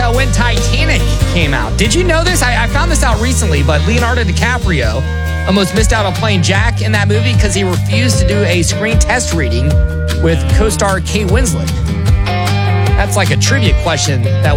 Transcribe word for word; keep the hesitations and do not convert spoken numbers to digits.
uh, when Titanic came out. Did you know this? I, I found this out recently, but Leonardo DiCaprio almost missed out on playing Jack in that movie because he refused to do a screen test reading with co-star Kate Winslet. That's like a trivia question that